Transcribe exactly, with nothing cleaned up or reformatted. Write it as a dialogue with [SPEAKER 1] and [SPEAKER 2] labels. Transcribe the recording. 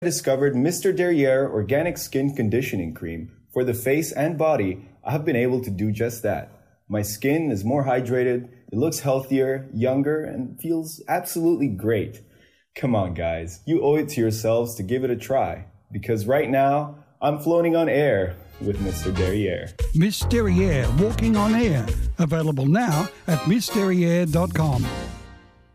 [SPEAKER 1] discovered Mister Derriere Organic Skin Conditioning Cream for the face and body, I have been able to do just that. My skin is more hydrated, it looks healthier, younger, and feels absolutely great. Come on, guys, you owe it to yourselves to give it a try, because right now, I'm floating on air with Mister Derriere.
[SPEAKER 2] Miss Derriere Walking on Air, available now at miss derriere dot com.